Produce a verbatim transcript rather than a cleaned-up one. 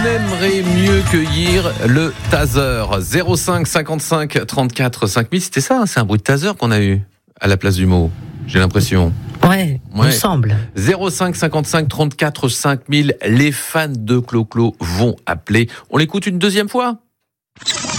Aimerait mieux cueillir le taser. zéro cinq cinquante-cinq trente-quatre cinq mille, c'était ça, hein, c'est un bruit de taser qu'on a eu à la place du mot, j'ai l'impression. Ouais, il me semble. zéro cinq cinquante-cinq trente-quatre cinq mille, les fans de Clo-Clo vont appeler. On l'écoute une deuxième fois ?